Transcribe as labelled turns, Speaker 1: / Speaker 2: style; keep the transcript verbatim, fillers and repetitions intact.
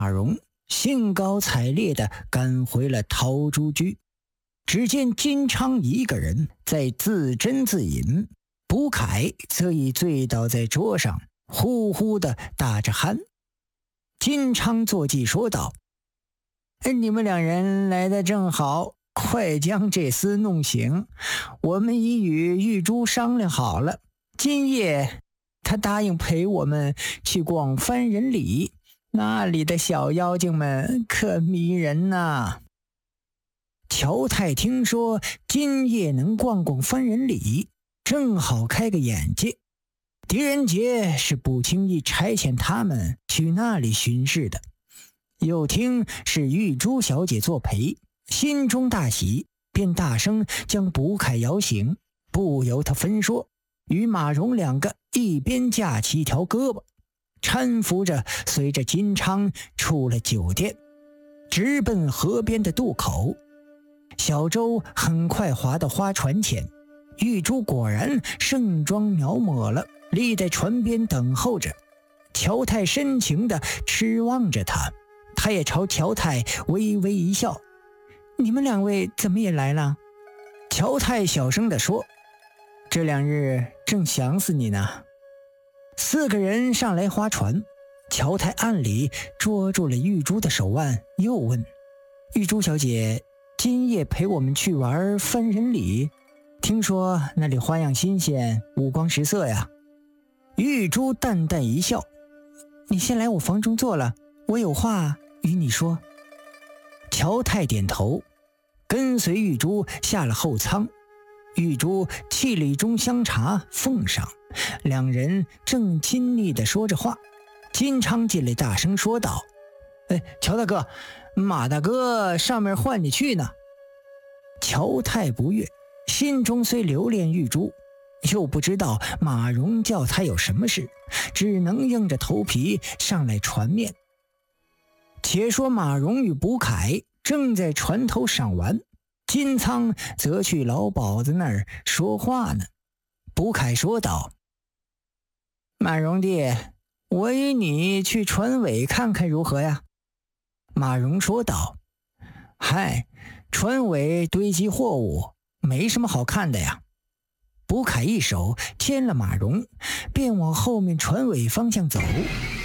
Speaker 1: 马荣兴高采烈地赶回了陶朱居。只见金昌一个人在自斟自饮，卜凯则已醉倒在桌上，呼呼地打着鼾。金昌坐骑说道：你们两人来得正好，快将这厮弄醒。我们已与玉珠商量好了，今夜他答应陪我们去逛番人里，那里的小妖精们可迷人呐。乔太听说今夜能逛逛番人里，正好开个眼界。狄仁杰是不轻易差遣他们去那里巡视的，又听是玉珠小姐作陪，心中大喜，便大声将卜凯摇醒，不由他分说，与马荣两个一边架起一条胳膊，搀扶着随着金昌出了酒店，直奔河边的渡口。小舟很快划到花船前，玉珠果然盛装描摹了，立在船边等候着。乔太深情地痴望着他，他也朝乔太微微一笑：你们两位怎么也来了？乔太小声地说：这两日正想死你呢。四个人上来划船，乔太暗里捉住了玉珠的手腕，又问：玉珠小姐，今夜陪我们去玩番人里，听说那里花样新鲜，五光十色呀。玉珠淡淡一笑：你先来我房中坐了，我有话与你说。乔太点头，跟随玉珠下了后舱。玉珠沏了一盅香茶奉上，两人正亲昵地说着话。金昌进来大声说道：哎，乔大哥，马大哥上面唤你去呢。乔太不悦，心中虽留恋玉珠，又不知道马荣叫他有什么事，只能硬着头皮上来船面。且说马荣与卜凯正在船头赏玩，金仓则去老鸨子那儿说话呢。卜凯说道：马荣弟，我与你去船尾看看如何呀？马荣说道：嗨，船尾堆积货物，没什么好看的呀。卜凯一手牵了马荣，便往后面船尾方向走。